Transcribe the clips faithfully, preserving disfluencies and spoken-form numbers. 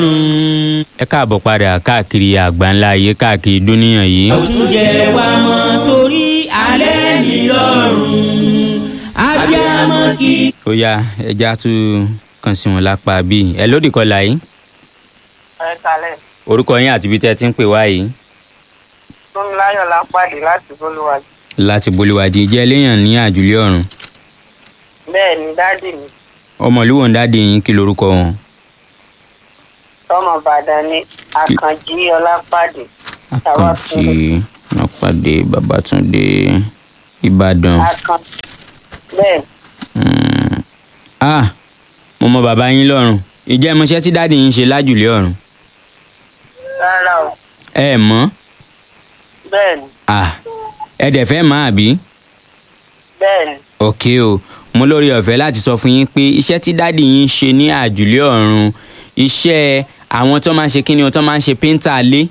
ẹ káàbọ̀ padà káàkiri àgbáńlá ayé káàkiri dúníyàn yìí. ó tún jẹ wá mọ́ torí alẹ́ mi lọ́rùn abiyamọ kì í. ó yá ẹja tún kàn sí wọn lápá bíi ẹ lódì kọlà yìí. ẹ kalẹ̀. orúkọ yín àti ibi tẹ́ ẹ ti ń pè wá yìí. Tómiláyọ̀ Lápàdé láti Bolúwàjí. láti Bolúwàjí jẹ́ léèyàn ní àjùlé ọ̀run. bẹ́ẹ̀ ni dádì mi. ọmọlúwo ń dáde yín kí lorúkọ wọn. tọmọ Ìbàdàn ni Àkànjí Ọlápàdé. Àkànjí Ọlápàdé Babátúndé Ìbàdàn. Àkànjí bẹ́ẹ̀. Mm. ah mo mọ bàbá yín lọ́run ìjẹ́ ìmọ̀ṣẹ́ tí dáàdì yín ṣe lájùlé ọ̀run. rárá o. ẹ mọ̀. bẹ́ẹ̀ ni. ah ẹ dẹ̀ fẹ́ mọ̀ àbí. bẹ́ẹ̀ ni. ok o mo lórí ọ̀fẹ́ láti sọ fún yín pé iṣẹ́ tí dáàdì yín ṣe ní àjùlé ọ̀run iṣẹ́ àwọn tó máa ń ṣe kíni o tó máa ń ṣe péńtà lé.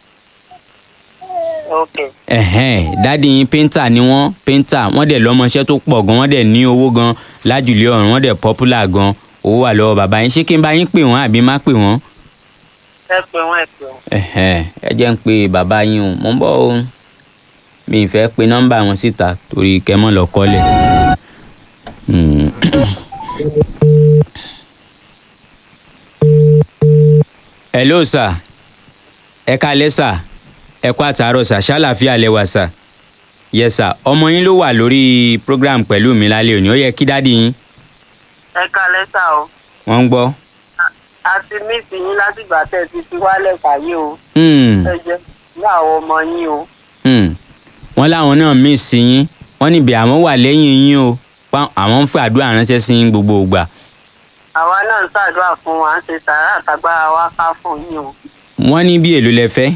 ok. ẹ̀hẹ́n dáàdì yín péńtà ni wọ́n péńtà wọ́n dẹ̀ lọ́mọṣẹ́ tó pọ̀ gan wọ́n dẹ̀ ní owó gan lájùlé ọ̀run wọ́n dẹ̀ popular gan owó wà lọ́wọ́ bàbá yín ṣé kí n bá yín pè wọ́n àbí má pè wọ́n. ẹ pè wọ́n ẹ pè wọ́n. ẹ̀hẹ́n ẹ jẹ́ ń pe bàbá yín o mo ń bọ̀ o mi ì fẹ́ pe nọ́mbà wọn síta torí kẹ́mọ́ lọ kọ́lẹ̀. hello sir ẹ kálẹ́ sir ẹ kú àtàárọ̀ sir ṣàlàáfíà lẹ́wà sir yes sir ọmọ yín ló wà lórí program pẹ̀lú mi lálẹ́ òní ó yẹ kí dádì yín. ẹ kalẹ̀ sá o. wọ́n ń gbọ́. a ti mísì yín látìgbà tẹ́ ẹ ti fi wálẹ̀ fàyè o. Hmm. ẹ jẹ́ ní àwọn ọmọ yín o. Hmm. wọ́n láwọn náà mí sí yín wọ́n níbi àwọn wà lẹ́yìn yín o pa àwọn ń fẹ́ àdúrà ránṣẹ́ sí yín gbogbo ìgbà. àwa náà ń ṣàdúrà fún wa ń ṣe sàrà àtàgbára wa ká fún yín o. wọ́n ní bí èlò lẹ fẹ́.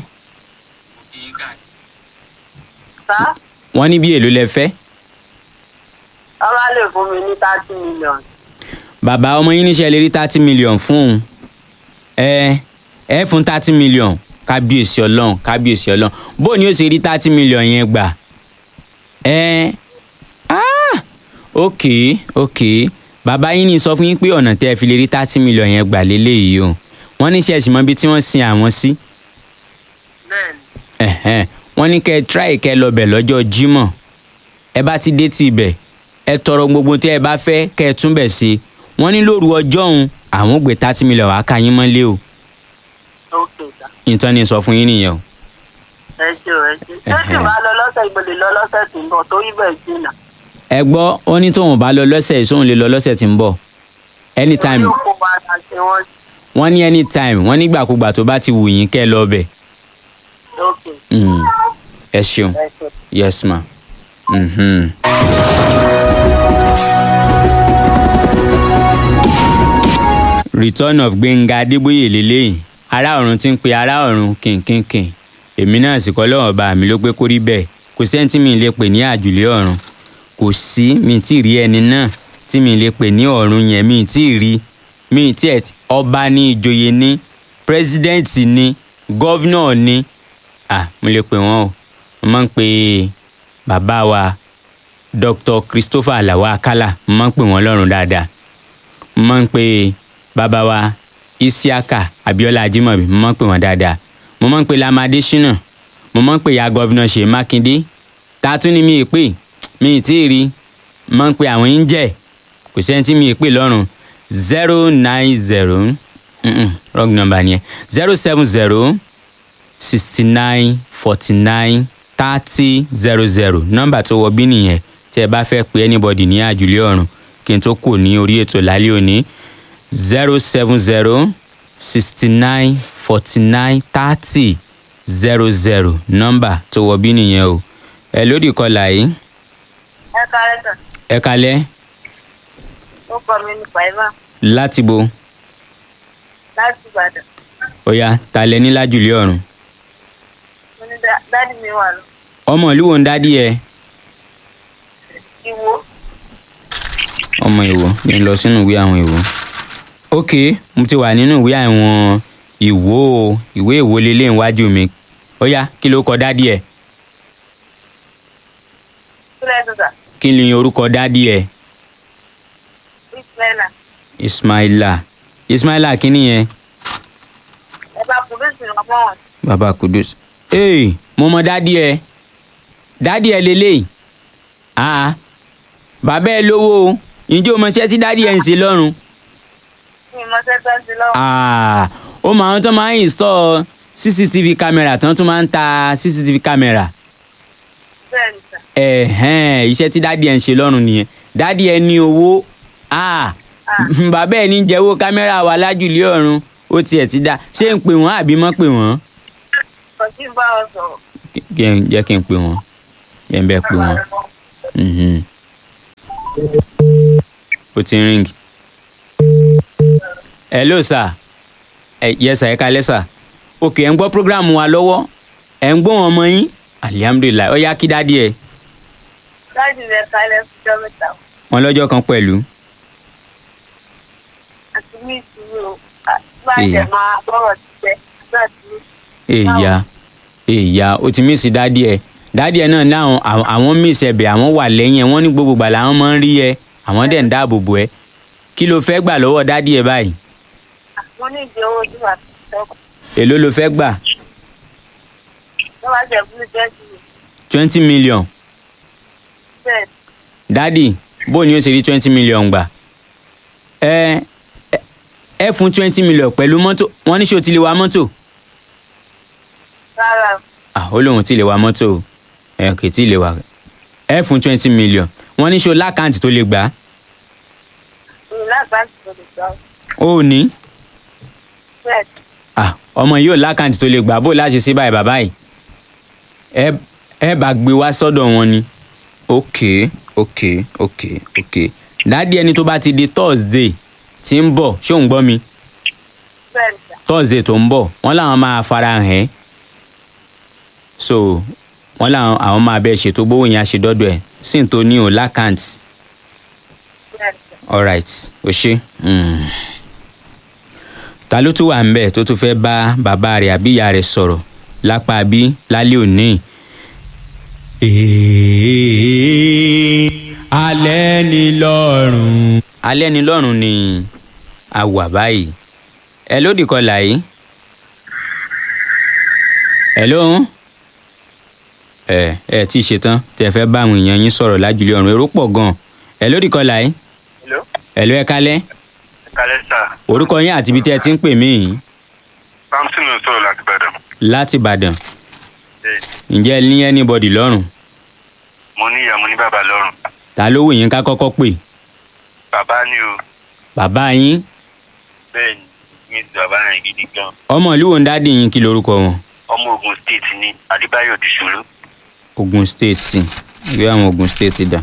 sá wọ́n ní bí èlò lẹ fẹ́. ọba lè fún mi ní thirty million. bàbá ọmọ yín níṣẹ́ lè rí thirty million fún un ẹ ẹ fún thirty million kábíyèsí ọlọ́run kábíyèsí ọlọ́run bó ni ó ṣe rí thirty million yẹn gbà ẹ ah ok ok bàbá yín ní sọ fún yín pé ọ̀nà tẹ́ ẹ fi lè rí thirty million yẹn gbà lélẹ́yìí o wọ́n ní ṣẹ́ẹ̀sì mọ́ bí tí wọ́n sin àwọn sí. bẹ́ẹ̀ni. ẹ̀hẹ́n wọ́n ní kẹ́ ẹ try kẹ́ ẹ lọ bẹ̀ lọ́jọ́ Jímọ̀ ẹ bá ti dé ti ibẹ̀ ẹ tọrọ gbogbo tí ẹ bá fẹ́ kẹ́ ẹ tún bẹ̀ sí wọ́n ní lóru ọjọ́ òun àwọn ò gbé thirty million wá ká yín mọ́lé o. ok sá. ìtàn ni sọ fún yín nìyẹn o. ẹ ṣe o ẹ ṣe. ṣé tí wàá lọ lọ́sẹ̀ ìgbòlè lọ lọ́sẹ̀ tí ń bọ̀ torí bẹ́ẹ̀ jìnnà. ẹ gbọ́ ó ní tóun bá lọ lọ́sẹ̀ ìsóhun lè lọ lọ́sẹ̀ tí ń bọ̀ anytime yóò kó wa àti wọn. wọ́n ní anytime wọ́n nígbàkúgbà tó bá ti wù yín kẹ́ ẹ lọ bẹ̀. ok. Mm. ẹ ṣeun ẹ ṣe. yes ma. Mm-hmm. return of Gbénga Adébóyè lélẹ́yìn ará ọ̀run tí ń pe ará ọ̀run kìnkìnkìn èmi náà sì kọ́ lọ́wọ́ bá mi ló pé kó rí bẹ́ẹ̀ kò sẹ́ni tí mi lè pè ní àjùlé ọ̀run kò sí mi tí ì rí ẹni náà tí mi lè pè ní ọ̀run yẹn mi tí ì rí mi tí ẹ̀ ọba ní ìjòyè ní pírẹsidẹ́ǹtì ní gọ́vnọ̀ ní à mo lè pè wọ́n o mo máa ń pe bàbá wa Dr. Christopher Alawa Akala mo máa ń pè wọ́n lọ́run dáadáa mo máa ń pe bàbá wa Isiaka Abiola Ajimobi mo máa ń pè wọ́n dáadáa mo máa ń pe Lamade Shina mo máa ń pe ya gọ́vnọ̀ Ṣèyí Mákindé tààtún ni mi ì pè mi ì tí ì rí mo máa ń pe àwọn angel kò sẹ́ni tí mi ì pè lọ́run zero nine zero wrong number nìyẹn zero seven zero sixty nine forty nine thirty zero zero nọ́mbà tó wọ bí nìyẹn tí ẹ bá fẹ́ pe anybody ní àjùlé ọ̀run kí n tó kù ní orí ètò lálẹ́ òní zero seven zero sixty nine forty nine thirty zero zero nọ́mbà tó wọ bí nìyẹn o ẹ lódì kọlà yìí. ẹ kálẹ̀ sà. ẹ kalẹ́. ó kọ mi ní pàìmà. láti bo. láti Ìbàdàn. ó yá ta lẹ ní lájùlé ọ̀run. mo ní dádì mi wà lọ. ọmọ ìlú wo ń dádì ẹ. Ìwó. ọmọ Ìwó ní lọ sínú ìwé àwọn Ìwó. ok mo ti wà nínú ìwé àwọn Ìwó o ìwé Ìwó lélẹ̀ níwájú mi ó yá kí ló kọ dádì ẹ. kílẹ̀ tó sà. kí ni orúkọ dádì ẹ. Ismaila. Ismaila Ismaila kí nìyẹn. bàbá kùdùsì lọ́mọ wọn. bàbá Kudus. ee mo mọ dádì ẹ dádì ẹ lélẹ́yìí ah bàbá ẹ lówó o ǹjẹ́ o mọ iṣẹ́ tí dádì ẹ ń ṣe lọ́rùn. mi mọ sẹ́sẹ́ sí lọ́wọ́. ah ó mọ àwọn tó máa ń install C C T V camera tán tó máa ń ta C C T V camera. bẹ́ẹ̀ ni sà. ẹ̀hẹ́n iṣẹ́ tí dádì ẹ ń ṣe lọ́rùn nìyẹn dádì ẹ ní owó ah bàbá ẹ ní jẹ́wọ́ kámẹ́rà wa lájùlé ọ̀run ó tiẹ̀ ti dá ṣé ń pè wọ́n àbí mọ́ pè wọ́n. kò sí bá wọn sọ̀rọ̀. jẹ́ kí n pè wọ́n jẹ́ n bẹ́ẹ̀ pè wọ́n. Mhm. ó ti ń ríngì. hello sir ẹ yes sir ẹ kálẹ́ sir òkè ẹ̀ ń gbọ́ program wa lọ́wọ́ ẹ̀ ń gbóhùn ọmọ yín alihamudulilayi ó yá kí dádì ẹ. láti rẹ̀ kalẹ̀ fúnjọ́ mẹ́ta. wọn lọ́jọ́ kan pẹ̀lú. àti mí ìṣòro bàjẹ́ máa bọ̀rọ̀ títẹ̀ láti mí. èèyà èèyà ó ti mísì dádì ẹ dádì ẹ náà láwọn àwọn mísì ẹbẹ àwọn wà lẹ́yìn ẹ wọ́n ní gbogbo gbà làwọn máa ń rí ẹ àwọn dẹ̀ ń dáàbò bò ẹ kí ló fẹ́ gbà lọ́wọ́ dádì ẹ báyìí. mo ní ìdí owó ojú àti ìṣẹ́kù. èló ló fẹ́ gbà. wọ́n bá jẹ́ fún twenty million. twenty million. bẹ́ẹ̀ dádì bó ni ó ṣe rí twenty million gbà. ẹ ẹ ẹ fún twenty million pẹ̀lú mọ́tò wọ́n ní ṣé o ti lè wa mọ́tò. rárá ah ó lóun ti lè wa mọ́tò o ẹ kì í ti lè wa ẹ fún twenty million wọ́n ní ṣé o lákàntì tó lè gbà á. mi lágbàtì tó lè gbà ó. ó ní. bẹ́ẹ̀ ah ọmọ yìí ò lákàntì tó lè gbà bó láti ṣe báyìí bàbá yìí ẹ ẹ bá gbé wá sọ́dọ̀ wọn ni. ok ok ok ok dádì ẹni tó bá ti di Thursday tí ń bọ̀ ṣé ò ń gbọ́ mi bẹ́ẹ̀ ni sà. Thursday tó ń bọ̀ wọ́n làwọn máa fara hàn ẹ́ so wọ́n làwọn àwọn máa bẹ́ẹ̀ ṣètò gbówó yẹn àṣedọ́dọ̀ ẹ̀ sì ń tó ní o lákàntì. bẹ́ẹ̀ ni sà. alright o ṣe. Mm. ta ló tún wà ń bẹ̀ tó tún fẹ́ bá bàbá rẹ̀ àbí ìyá rẹ̀ sọ̀rọ̀ lápá bí lálẹ́ òní. alẹ́ ni lọ́rùn. alẹ́ ni lọ́rùn ni a wà báyìí. ẹ lódì kọlà yìí. ẹ lóhùn. ẹ ẹ tí ì ṣetán tẹ́ fẹ́ bá àwọn èèyàn yín sọ̀rọ̀ lájùlé ọ̀run èrò pọ̀ gan-an. ẹ lódì kọlà yìí. Hello. ẹ ló ẹ kálẹ́. Kálẹ́ sà. orúkọ yín àti ibi tẹ́ ẹ ti ń pè mí yìí. Samson ló ń sọ̀rọ̀ láti Ìbàdàn. láti Ìbàdàn. Bẹ́ẹ̀. ǹjẹ́ ẹ ní anybody lọ́rùn. Mo ní ìyá mo ní bàbá lọ́rùn. ta ló wù yín ká kọ́kọ́ pè. Bàbá ni o. bàbá yín. Bẹ́ẹ̀ ni mi ti bàbá yẹn gidi gan. ọmọ ìlú wo ń dádì yín kí lorúkọ wọn. Ọmọ Ògùn State ni Adébáyọ̀ Tìṣòro. Ogun State sí ìwé àwọn Ogun State dà.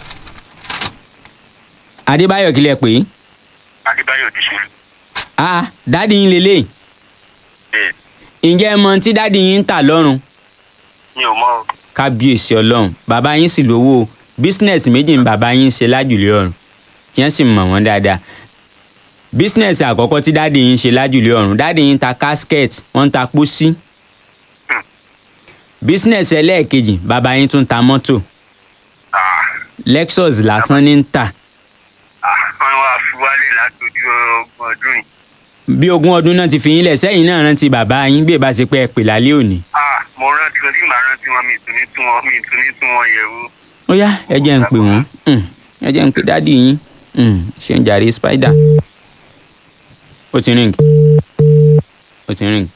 Adébáyọ̀ kí lẹ pè é. Adébáyọ̀ Tìṣòro. ah dádì yín lélẹ̀. Bẹ́ẹ̀. ǹjẹ́ ẹ mọ tí dádì yín ń tà lọ́rùn. Mi ò mọ̀ o. kábíyèsí ọlọ́run bàbá yín sì lówó bísínẹ́sì méjì ń bàbá yín ṣe lájùlé ọ̀run tí wọ́n sì mọ̀ wọ́n dáadáa. bísínẹ́sì àkọ́kọ́ tí dádì yín ṣe lájùlé ọ̀run dádì yín ta casket wọ́n ń ta pósí. bísínẹ́sì ẹlẹ́ẹ̀kejì bàbá yín tún ta mọ́tò Ah. Lexus lásán ní ń tà. Ah. Wọ́n wá fi wálé látọjú ogún ọdún yìí. bí ogún ọdún náà ti fi yín lẹ̀ sẹ́yìn náà rántí bàbá yín bí ìbá ṣe pé ẹ pè lálẹ́ òní. Ah. Mo rántí wọn bí màá rántí wọn mi tún ní tún wọn mi tún ní tún wọn yẹ̀wò. ó yá ẹ jẹ́ ń pè wọ́n Mm, ẹ jẹ́ ń pè dádì yín Mm, ṣe ń jàre spider. ó ti ring ó ti ring.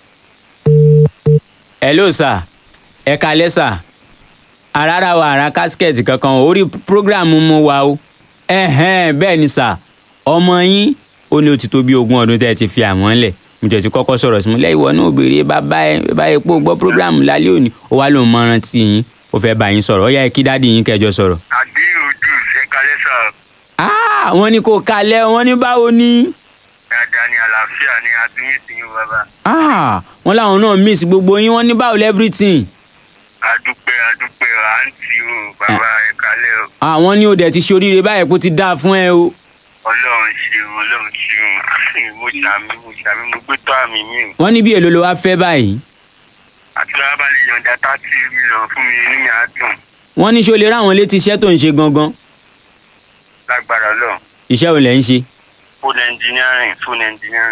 hello sir ẹ kalẹ́ sir arára wa ara casket kankan o, orí program mu wa o ẹ̀hẹ́n bẹ́ẹ̀ ni sir ọmọ yín ó ní ó ti tó bí ogún ọdún tẹ́ ẹ ti fi àwọn lẹ̀ mo jẹ́ ti kọ́kọ́ sọ̀rọ̀ sí mi lẹ́yìn ìwọ náà béèrè bàbá ẹ bàbá ẹ pé o gbọ́ program lálẹ́ òní ó wá lóun mọ rántí yín ó fẹ́ bá yín sọ̀rọ̀ ó yá ẹ kí dádì yín kẹjọ sọ̀rọ̀. Àdé ojú ṣe kálẹ́ sà. ah wọ́n ní kó kalẹ̀ wọ́n ní báwo ni. Dáadáa ni àlàáfíà ni àtúnyẹ̀sí yín bàbá. ah wọ́n láwọn náà miss gbogbo yín wọ́n ní báwo everything. Adúpẹ́ adúpẹ́ àǹtí o bàbá ẹ kálẹ́ o. ah wọ́n ní ó dẹ̀ ti ṣe oríire báyìí kó ti dáa fún ẹ o. Ọlọ́run ṣeun Ọlọ́run ṣeun mo ṣàmì mo ṣàmì mo gbé tó àmì mi o. wọ́n ní bí èlò ló wá fẹ́ báyìí. Àti wàá bá lè yọ̀ǹda thirty million fún mi inú mi á dùn. wọ́n ní ṣé o lè ráwọn létí iṣẹ́ tó ń ṣe gangan. Lágbára Ọlọ́run. iṣẹ́ wo lẹ̀ ń ṣe. Phone engineering phone engineering.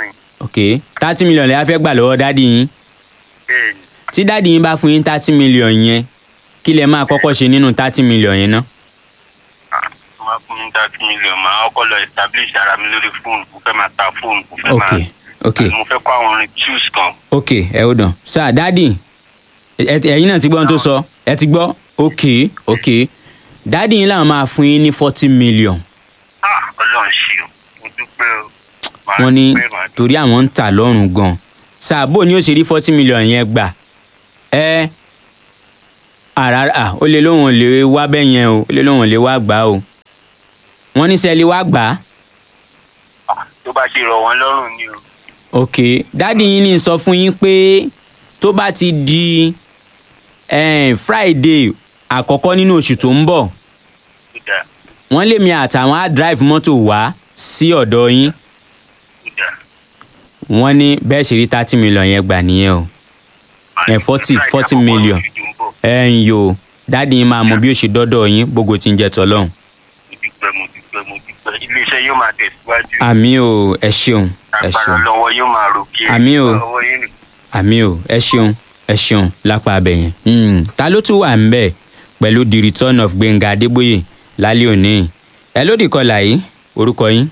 ok thirty million lẹ́yà fẹ́ gbà lọ́wọ́ dádì yín bẹ́ẹ̀ni tí dádì yín bá fún yín thirty million yẹn kí lẹ máa kọ́kọ́ ṣe nínú thirty million yẹn náà. máa fún mi thirty million máa kọ́kọ́ lọ establish ara mi lórí fóònù mo fẹ́ máa ta fóònù mo fẹ́ ok máa ok mo fẹ́ kọ́ àwọn orin tunes kan. ok ẹ ó dàn sir dádì ẹ ti- ẹ̀yin náà ti gbọ́ ohun tó sọ ẹ ti gbọ́ ok ok dádì yín làwọn máa fún yín ní forty million ah ọlọ́run ṣe o mo dúpẹ́ o. Màá wọ́n ní dúpẹ́, màá dúpẹ́. torí àwọn ń tà lọ́rùn gan sir bó ni ó ṣe rí forty million yẹn gbà ẹ àràrà ó lè lóun ò lè wá bẹ́ẹ̀ yẹn o ó lè lóun ò lè wá gbà o wọ́n ní sẹ́ẹ̀lì wá gbà á. Ah, tó bá ṣe rọ̀ wọ́n lọ́rùn ni o. ok dádì yín ní sọ fún yín pé tó bá ti di eh, friday àkọ́kọ́ nínú oṣù tó ń bọ̀ ó dáa wọ́n lèmi àtàwọn á drive mọ́tò wá sí ọ̀dọ̀ yín ó dáa. wọ́n ní bẹ́ẹ̀ ṣe rí thirty million yẹn gbà nìyẹn o ẹ̀ forty forty million ẹ̀ ń yo dádì yín máa mọ bí ó ṣe dọ́dọ̀ yín gbogbo tí ń jẹ tọ́lọ́hún. mo dúpẹ́ mo dúpẹ́ mo dúpẹ́ iléeṣẹ́ yóò máa tẹ̀síwájú. àmì o ẹ ṣeun ẹ agbára ṣeun lọ́wọ́ yóò máa ròkè. Àmín o. lọ́wọ́ yín nìkan. àmì o ẹ ṣeun ẹ ṣeun lápá abẹ yẹn. Hmm, ta ló tún wà ń bẹ̀ pẹ̀lú the return of Gbénga Adébóyè lálẹ́ òní ẹ lódì kọlà yìí orúkọ yín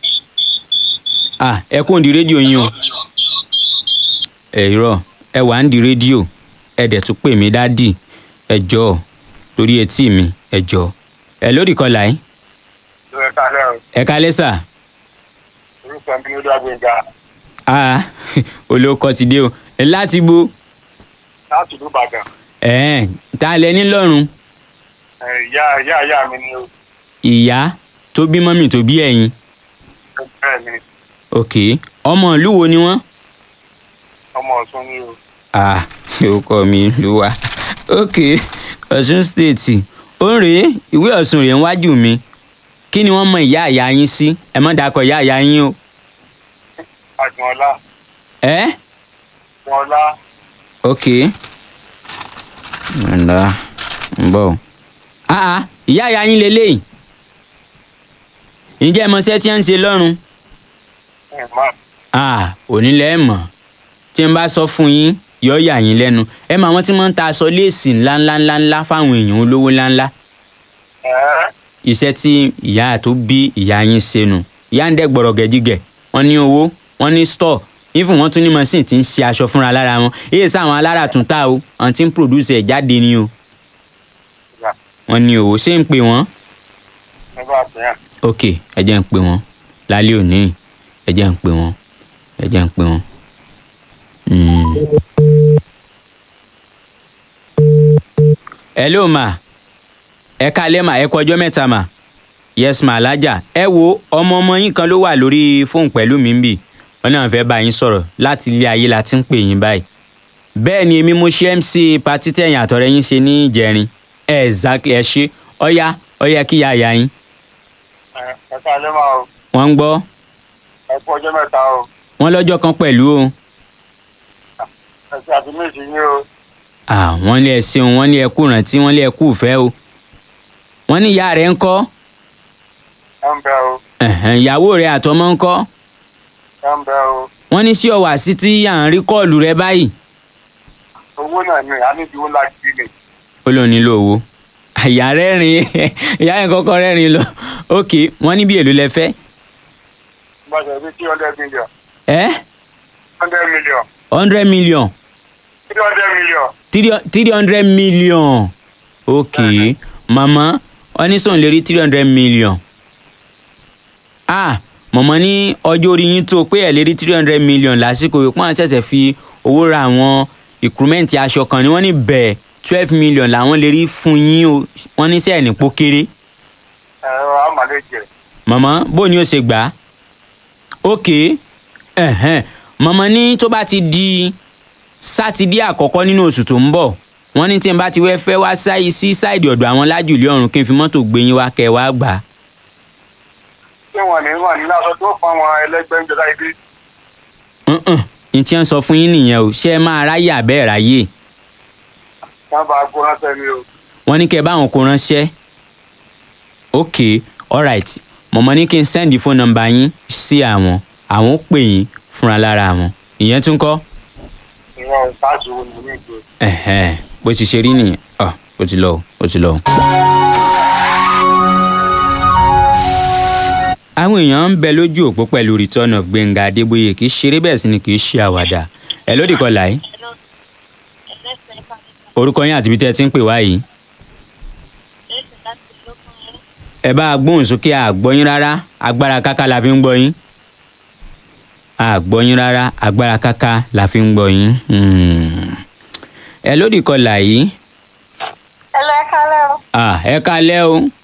ah ẹ kún di rédíò yín o ẹ irọ́ ẹ wà ń di rédíò ẹ dẹ̀ tún pè mí dádì ẹ jọ̀ọ́ torí etí mi ẹ jọ̀ọ́ ẹ lódì kọlà yìí ló ẹ kálẹ̀ o ẹ kálẹ́ sà orúkọ mi ló dá Gbénga ah olóko ti dé o ẹ láti bo láti ìlú Ìbàdàn. ẹ ta lẹ ní lọ́rùn Ẹ, ìyá ìyá ìyá mi ni o. ìyá tó bí mọ́mì tó bí ẹ̀yin bẹ́ẹ̀ ni ok ọmọ ìlú wo ni wọ́n. ọmọ Ọ̀ṣun ni o. ah orúkọ mi ló wà ok Ọ̀ṣun state ó ń rèé ìwé Ọ̀ṣun rèé níwájú mi kí ni wọ́n mọ ìyá ìyá yín sí ẹ má dakọ̀ ìyá ìyá yín o. Àjùmọ̀lá ẹ Àjùmọ̀lá ok ǹda ń bọ̀ ah ah ìyá ìyá yín lélẹ́yìn ǹjẹ́ ẹ mọ iṣẹ́ tí wọ́n ń ṣe lọ́rùn ẹ̀ máa ah onílẹ̀ ẹ̀ mọ̀ tí n bá sọ fún yín yọ yà yín lẹ́nu ẹ mọ àwọn tí wọ́n ń ta aṣọ léèsì ńláńláńláńlá fáwọn èèyàn olówó ńláńlá ẹ̀ iṣẹ́ tí ìyá tó bí ìyá yín ṣe nù ìyá ń dẹ́ gbọ̀rọ̀ gẹ̀jígẹ̀ wọ́n ní owó wọ́n ní store even wọ́n tún ní machine tí ń ṣe aṣọ fúnra lára wọn èyí sáwọn alára tún ta o àwọn tí ń produce ẹ̀ jáde ni o yà wọ́n ní owó ṣé ń pè wọ́n ẹ bá bẹ̀ yàn. ok ẹ jẹ́ ń pè wọ́n lálẹ́ òní ẹ jẹ́ ń pè wọ́n ẹ jẹ́ ń pè wọ́n. Hmm. hello ma ẹ kálẹ́ ma ẹ kú ọjọ́ mẹ́ta ma yes ma alájà ẹ wo ọmọ ọmọ yín kan ló wà lórí fóònù pẹ̀lú mi ń bì wọ́n náà fẹ́ bá yín sọ̀rọ̀ láti ilé ayé la ti ń pè yín báyìí bẹ́ẹ̀ ni èmi mo ṣe mc patí tẹ̀yìn àtọ̀rẹ́ yín ṣe ní ìjẹrin exactly ẹ ṣe ọ̀yá ọ̀yá kí ya ya yín Ẹ, ẹ kálẹ̀ máa o. wọ́n ń gbọ́ ẹ kú ọjọ́ mẹ́ta o. wọ́n lọ́jọ́ kan pẹ̀lú o ẹ ṣe àti méjì yín o. ah wọ́n lé ẹ ṣeun wọ́n lé ẹ kú rántí wọ́n lé ẹ kú ìfẹ́ o wọ́n ní ìyá rẹ̀ ń kọ́ ẹ ń bẹ o. ẹ̀hẹ̀n, ìyàwó rẹ̀ àtọmọ ń kọ́ ẹ ń bẹ o. wọ́n ní sí ọ̀wà sí tí à ń rí kọ́ọ̀lù rẹ báyìí owó náà ni a níbi owó láti ilé. ó lóun nílò owó ìyá rẹ́rìn ìyá yẹn kọ́kọ́ rẹ́rìn lọ ok wọ́n ní bí èlò lẹ fẹ́ bá ṣe bí three hundred million. ẹ́ hundred million. hundred million three hundred million. three three hundred million ok mama wọ́n ní sóun lè rí three hundred million ah mọ̀mọ́ ní ọjọ́ orí yín tó pé ẹ̀ lè rí three hundred million lásìkò yìí pọ́n ṣẹ̀ṣẹ̀ fi owó ra àwọn ìkúrúmẹ́ǹtì aṣọ kan ni wọ́n ní bẹ́ẹ̀ twelve million làwọn lè rí fún yín o wọ́n ní sẹ́ẹ̀ ní pókéré ẹ̀rọ amàlejò. mọ̀mọ́ bó ni ó ṣe gbà á ok ẹ̀hẹ́n mọ̀mọ́ ní tó bá ti di sátidé àkọ́kọ́ nínú oṣù tó ń bọ̀ wọ́n ní tí n bá ti wẹ́ fẹ́ wá sáyé sí sáìdì ọ̀dọ̀ àwọn lájùlé ọ̀run kí n fi mọ́tò gbé yín wá kẹ́ ẹ wá gbà á. ṣé wọn ní wọn ní aṣọ tó fún àwọn ẹlẹgbẹ́ ń jọba ibi. ǹǹ ní tí wọ́n sọ fún yín nìyẹn o ṣé ẹ máa ráyè àbẹ́ ráyè wọn bá gbó ránṣẹ́ mi o. wọ́n ní kẹ́ ẹ bá wọn kó ránṣẹ́ ok alright mọ̀mọ́ ní kí n sẹ́ndì fóònù nọ́mbà yín sí àwọn àwọn ó pè yín fúnra lára wọn ìyẹn tún kọ́. ìyẹn ìpàṣẹ wo ni méje. ẹ̀hẹ́n bó ti ṣe rí nìyẹn ọ ó ti lọ ó ti lọ. àwọn èèyàn ń bẹ lójú òpó pẹ̀lú return of Gbénga Adébóyè kì í ṣeré bẹ́ẹ̀ sì ni kì í ṣe àwàdà ẹ̀ lódì kọlà yìí. orúkọ yín àti ibi tẹ́ ẹ ti ń pè wá yìí. ẹ bá a gbóhùn sókè àgbọ́yín rárá agbára káká la fi ń gbọ́ yín. àgbọ́yín rárá agbára káká la fi ń gbọ́ yín. ẹ lódì kọlà yìí. ẹ lọ ẹ kálẹ́ o. ẹ kálẹ́ o.